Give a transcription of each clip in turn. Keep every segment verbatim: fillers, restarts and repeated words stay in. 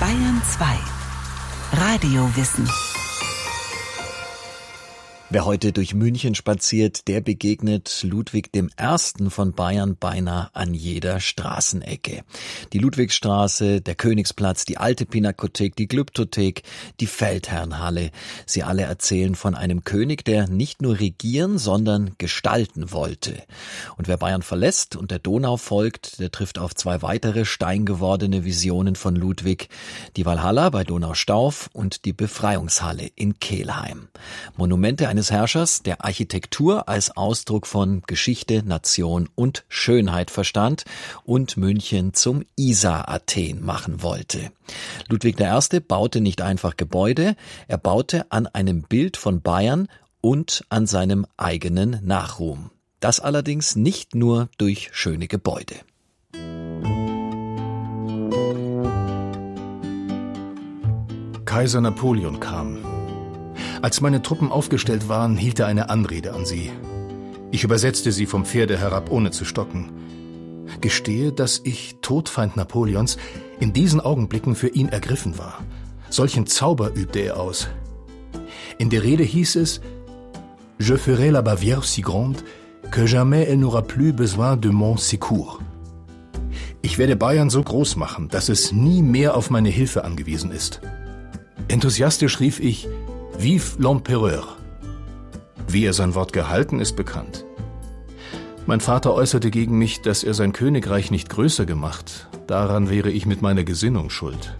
Bayern zwei. Radiowissen. Wer heute durch München spaziert, der begegnet Ludwig dem Ersten von Bayern beinahe an jeder Straßenecke. Die Ludwigstraße, der Königsplatz, die Alte Pinakothek, die Glyptothek, die Feldherrnhalle. Sie alle erzählen von einem König, der nicht nur regieren, sondern gestalten wollte. Und wer Bayern verlässt und der Donau folgt, der trifft auf zwei weitere steingewordene Visionen von Ludwig. Die Walhalla bei Donaustauf und die Befreiungshalle in Kelheim. Monumente eines Herrschers, der Architektur als Ausdruck von Geschichte, Nation und Schönheit verstand und München zum Isar-Athen machen wollte. Ludwig der Erste baute nicht einfach Gebäude, er baute an einem Bild von Bayern und an seinem eigenen Nachruhm. Das allerdings nicht nur durch schöne Gebäude. Kaiser Napoleon kam. Als meine Truppen aufgestellt waren, hielt er eine Anrede an sie. Ich übersetzte sie vom Pferde herab, ohne zu stocken. Gestehe, dass ich, Todfeind Napoleons, in diesen Augenblicken für ihn ergriffen war. Solchen Zauber übte er aus. In der Rede hieß es: Je ferai la Bavière si grande, que jamais elle n'aura plus besoin de mon secours. Ich werde Bayern so groß machen, dass es nie mehr auf meine Hilfe angewiesen ist. Enthusiastisch rief ich: Vive l'Empereur! Wie er sein Wort gehalten, ist bekannt. Mein Vater äußerte gegen mich, dass er sein Königreich nicht größer gemacht. Daran wäre ich mit meiner Gesinnung schuld.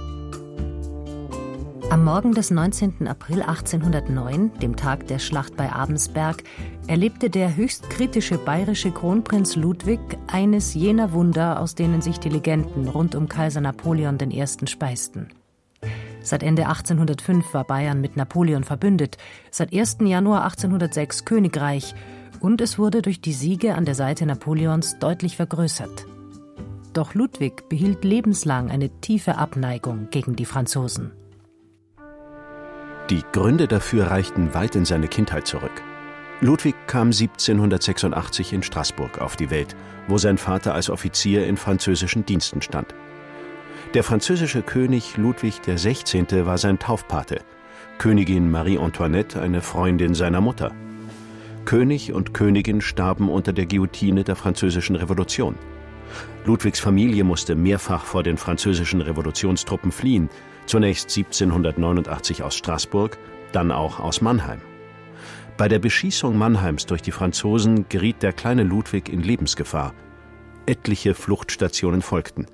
Am Morgen des neunzehnten April achtzehnhundertneun, dem Tag der Schlacht bei Abensberg, erlebte der höchst kritische bayerische Kronprinz Ludwig eines jener Wunder, aus denen sich die Legenden rund um Kaiser Napoleon den Ersten speisten. Seit Ende achtzehnhundertfünf war Bayern mit Napoleon verbündet, seit ersten Januar achtzehnhundertsechs Königreich, und es wurde durch die Siege an der Seite Napoleons deutlich vergrößert. Doch Ludwig behielt lebenslang eine tiefe Abneigung gegen die Franzosen. Die Gründe dafür reichten weit in seine Kindheit zurück. Ludwig kam siebzehnhundertsechsundachtzig in Straßburg auf die Welt, wo sein Vater als Offizier in französischen Diensten stand. Der französische König Ludwig der Sechzehnte war sein Taufpate, Königin Marie Antoinette eine Freundin seiner Mutter. König und Königin starben unter der Guillotine der Französischen Revolution. Ludwigs Familie musste mehrfach vor den französischen Revolutionstruppen fliehen, zunächst siebzehnhundertneunundachtzig aus Straßburg, dann auch aus Mannheim. Bei der Beschießung Mannheims durch die Franzosen geriet der kleine Ludwig in Lebensgefahr. Etliche Fluchtstationen folgten.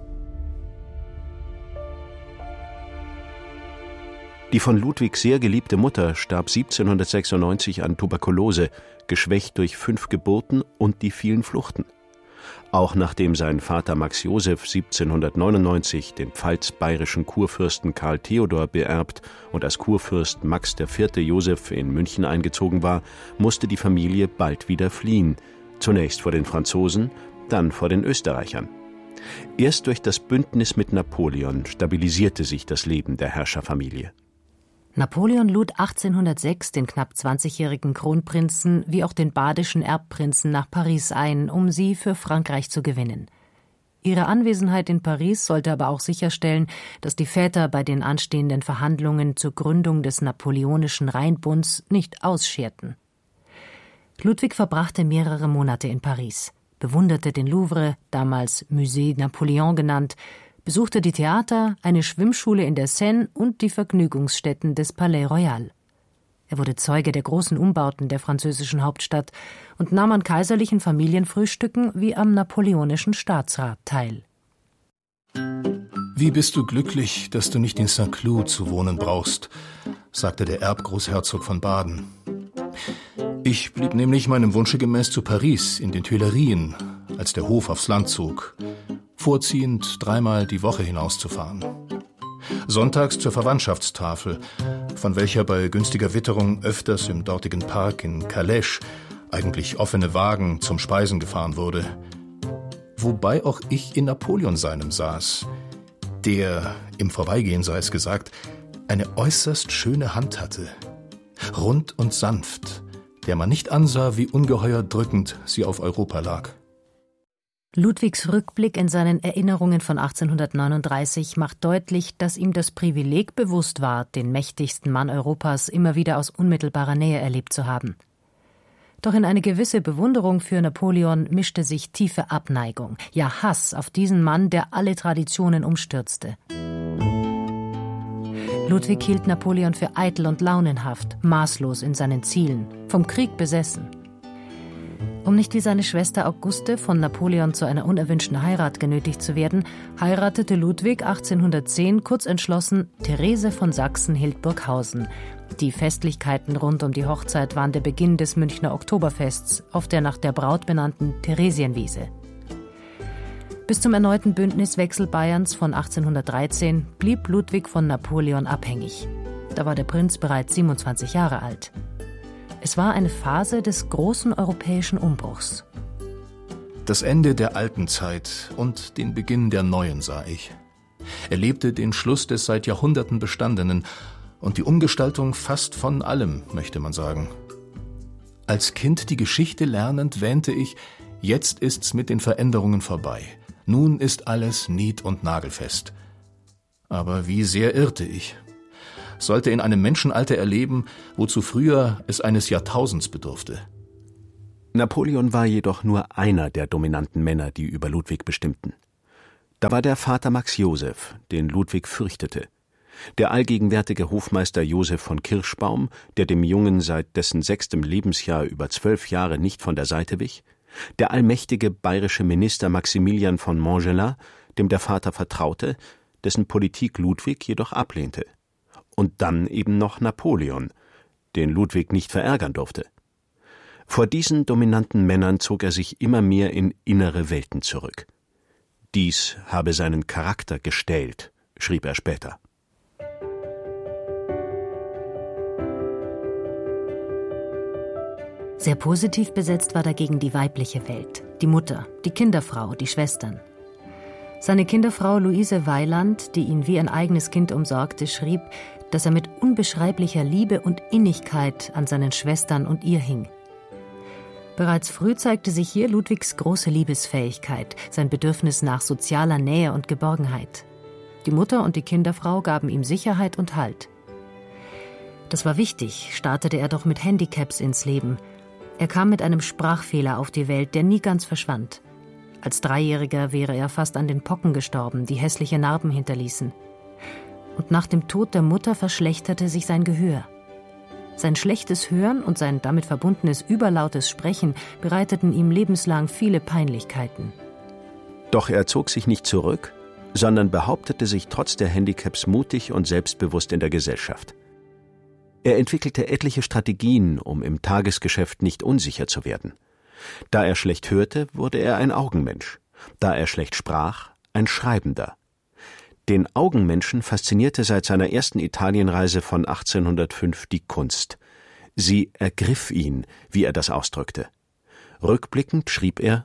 Die von Ludwig sehr geliebte Mutter starb siebzehnhundertsechsundneunzig an Tuberkulose, geschwächt durch fünf Geburten und die vielen Fluchten. Auch nachdem sein Vater Max Joseph siebzehnhundertneunundneunzig den pfalz-bayerischen Kurfürsten Karl Theodor beerbt und als Kurfürst Max der Vierte Joseph in München eingezogen war, musste die Familie bald wieder fliehen, zunächst vor den Franzosen, dann vor den Österreichern. Erst durch das Bündnis mit Napoleon stabilisierte sich das Leben der Herrscherfamilie. Napoleon lud achtzehnhundertsechs den knapp zwanzigjährigen Kronprinzen wie auch den badischen Erbprinzen nach Paris ein, um sie für Frankreich zu gewinnen. Ihre Anwesenheit in Paris sollte aber auch sicherstellen, dass die Väter bei den anstehenden Verhandlungen zur Gründung des Napoleonischen Rheinbunds nicht ausscherten. Ludwig verbrachte mehrere Monate in Paris, bewunderte den Louvre, damals Musée Napoléon genannt, besuchte die Theater, eine Schwimmschule in der Seine und die Vergnügungsstätten des Palais Royal. Er wurde Zeuge der großen Umbauten der französischen Hauptstadt und nahm an kaiserlichen Familienfrühstücken wie am napoleonischen Staatsrat teil. Wie bist du glücklich, dass du nicht in Saint-Cloud zu wohnen brauchst, sagte der Erbgroßherzog von Baden. Ich blieb nämlich meinem Wunsche gemäß zu Paris in den Tuilerien, als der Hof aufs Land zog, vorziehend dreimal die Woche hinauszufahren. Sonntags zur Verwandtschaftstafel, von welcher bei günstiger Witterung öfters im dortigen Park in Calèche, eigentlich offene Wagen, zum Speisen gefahren wurde. Wobei auch ich in Napoleon seinem saß, der, im Vorbeigehen sei es gesagt, eine äußerst schöne Hand hatte, rund und sanft, der man nicht ansah, wie ungeheuer drückend sie auf Europa lag. Ludwigs Rückblick in seinen Erinnerungen von achtzehnhundertneununddreißig macht deutlich, dass ihm das Privileg bewusst war, den mächtigsten Mann Europas immer wieder aus unmittelbarer Nähe erlebt zu haben. Doch in eine gewisse Bewunderung für Napoleon mischte sich tiefe Abneigung, ja Hass auf diesen Mann, der alle Traditionen umstürzte. Ludwig hielt Napoleon für eitel und launenhaft, maßlos in seinen Zielen, vom Krieg besessen. Um nicht wie seine Schwester Auguste von Napoleon zu einer unerwünschten Heirat genötigt zu werden, heiratete Ludwig achtzehnhundertzehn kurzentschlossen Therese von Sachsen-Hildburghausen. Die Festlichkeiten rund um die Hochzeit waren der Beginn des Münchner Oktoberfests auf der nach der Braut benannten Theresienwiese. Bis zum erneuten Bündniswechsel Bayerns von achtzehnhundertdreizehn blieb Ludwig von Napoleon abhängig. Da war der Prinz bereits siebenundzwanzig Jahre alt. Es war eine Phase des großen europäischen Umbruchs. Das Ende der alten Zeit und den Beginn der neuen sah ich. Erlebte den Schluss des seit Jahrhunderten bestandenen und die Umgestaltung fast von allem, möchte man sagen. Als Kind die Geschichte lernend wähnte ich, jetzt ist's mit den Veränderungen vorbei. Nun ist alles nied- und nagelfest. Aber wie sehr irrte ich. Sollte in einem Menschenalter erleben, wozu früher es eines Jahrtausends bedurfte. Napoleon war jedoch nur einer der dominanten Männer, die über Ludwig bestimmten. Da war der Vater Max Joseph, den Ludwig fürchtete. Der allgegenwärtige Hofmeister Joseph von Kirschbaum, der dem Jungen seit dessen sechstem Lebensjahr über zwölf Jahre nicht von der Seite wich. Der allmächtige bayerische Minister Maximilian von Montgelas, dem der Vater vertraute, dessen Politik Ludwig jedoch ablehnte. Und dann eben noch Napoleon, den Ludwig nicht verärgern durfte. Vor diesen dominanten Männern zog er sich immer mehr in innere Welten zurück. Dies habe seinen Charakter gestählt, schrieb er später. Sehr positiv besetzt war dagegen die weibliche Welt, die Mutter, die Kinderfrau, die Schwestern. Seine Kinderfrau Luise Weiland, die ihn wie ein eigenes Kind umsorgte, schrieb, dass er mit unbeschreiblicher Liebe und Innigkeit an seinen Schwestern und ihr hing. Bereits früh zeigte sich hier Ludwigs große Liebesfähigkeit, sein Bedürfnis nach sozialer Nähe und Geborgenheit. Die Mutter und die Kinderfrau gaben ihm Sicherheit und Halt. Das war wichtig, startete er doch mit Handicaps ins Leben. Er kam mit einem Sprachfehler auf die Welt, der nie ganz verschwand. Als Dreijähriger wäre er fast an den Pocken gestorben, die hässliche Narben hinterließen. Und nach dem Tod der Mutter verschlechterte sich sein Gehör. Sein schlechtes Hören und sein damit verbundenes überlautes Sprechen bereiteten ihm lebenslang viele Peinlichkeiten. Doch er zog sich nicht zurück, sondern behauptete sich trotz der Handicaps mutig und selbstbewusst in der Gesellschaft. Er entwickelte etliche Strategien, um im Tagesgeschäft nicht unsicher zu werden. Da er schlecht hörte, wurde er ein Augenmensch. Da er schlecht sprach, ein Schreibender. Den Augenmenschen faszinierte seit seiner ersten Italienreise von achtzehnhundertfünf die Kunst. Sie ergriff ihn, wie er das ausdrückte. Rückblickend schrieb er: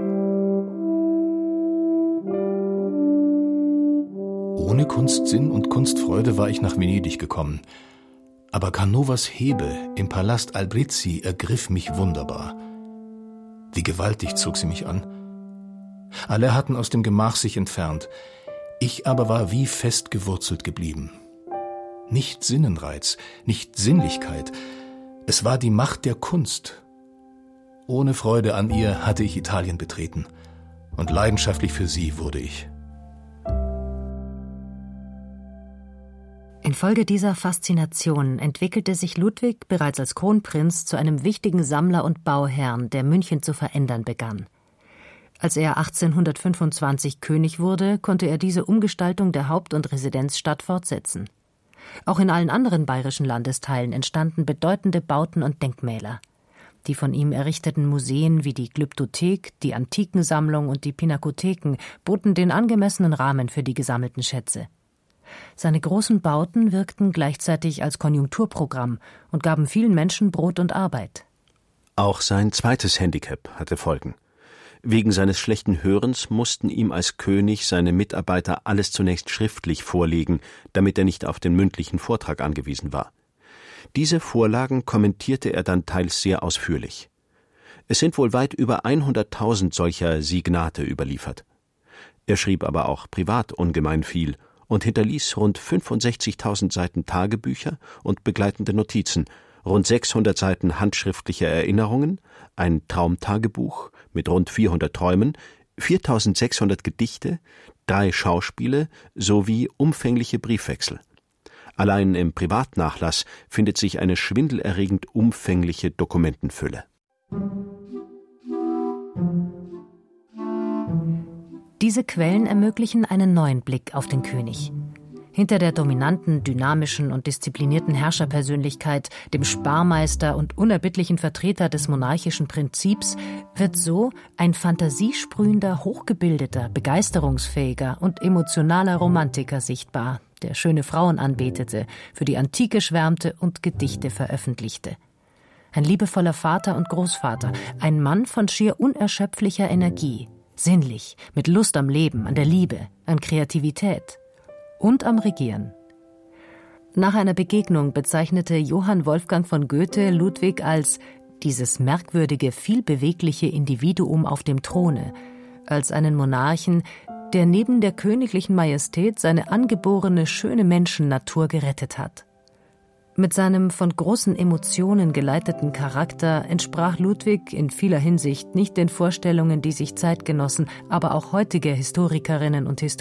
Ohne Kunstsinn und Kunstfreude war ich nach Venedig gekommen. Aber Canovas Hebe im Palast Albrizzi ergriff mich wunderbar. Wie gewaltig zog sie mich an. Alle hatten aus dem Gemach sich entfernt. Ich aber war wie fest gewurzelt geblieben. Nicht Sinnenreiz, nicht Sinnlichkeit. Es war die Macht der Kunst. Ohne Freude an ihr hatte ich Italien betreten. Und leidenschaftlich für sie wurde ich. Infolge dieser Faszination entwickelte sich Ludwig bereits als Kronprinz zu einem wichtigen Sammler und Bauherrn, der München zu verändern begann. Als er achtzehnhundertfünfundzwanzig König wurde, konnte er diese Umgestaltung der Haupt- und Residenzstadt fortsetzen. Auch in allen anderen bayerischen Landesteilen entstanden bedeutende Bauten und Denkmäler. Die von ihm errichteten Museen wie die Glyptothek, die Antikensammlung und die Pinakotheken boten den angemessenen Rahmen für die gesammelten Schätze. Seine großen Bauten wirkten gleichzeitig als Konjunkturprogramm und gaben vielen Menschen Brot und Arbeit. Auch sein zweites Handicap hatte Folgen. Wegen seines schlechten Hörens mussten ihm als König seine Mitarbeiter alles zunächst schriftlich vorlegen, damit er nicht auf den mündlichen Vortrag angewiesen war. Diese Vorlagen kommentierte er dann teils sehr ausführlich. Es sind wohl weit über hunderttausend solcher Signate überliefert. Er schrieb aber auch privat ungemein viel und hinterließ rund fünfundsechzigtausend Seiten Tagebücher und begleitende Notizen, rund sechshundert Seiten handschriftlicher Erinnerungen, ein Traumtagebuch mit rund vierhundert Träumen, viertausendsechshundert Gedichte, drei Schauspiele sowie umfängliche Briefwechsel. Allein im Privatnachlass findet sich eine schwindelerregend umfängliche Dokumentenfülle. Diese Quellen ermöglichen einen neuen Blick auf den König. Hinter der dominanten, dynamischen und disziplinierten Herrscherpersönlichkeit, dem Sparmeister und unerbittlichen Vertreter des monarchischen Prinzips, wird so ein fantasiesprühender, hochgebildeter, begeisterungsfähiger und emotionaler Romantiker sichtbar, der schöne Frauen anbetete, für die Antike schwärmte und Gedichte veröffentlichte. Ein liebevoller Vater und Großvater, ein Mann von schier unerschöpflicher Energie, sinnlich, mit Lust am Leben, an der Liebe, an Kreativität und am Regieren. Nach einer Begegnung bezeichnete Johann Wolfgang von Goethe Ludwig als dieses merkwürdige, vielbewegliche Individuum auf dem Throne, als einen Monarchen, der neben der königlichen Majestät seine angeborene schöne Menschennatur gerettet hat. Mit seinem von großen Emotionen geleiteten Charakter entsprach Ludwig in vieler Hinsicht nicht den Vorstellungen, die sich Zeitgenossen, aber auch heutige Historikerinnen und Historiker